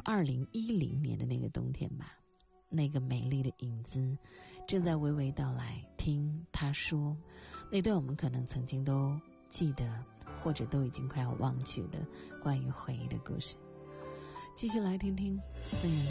2010年的那个冬天吧，那个美丽的影子正在娓娓道来。听他说那段我们可能曾经都记得，或者都已经快要忘去的关于回忆的故事。继续来听听4年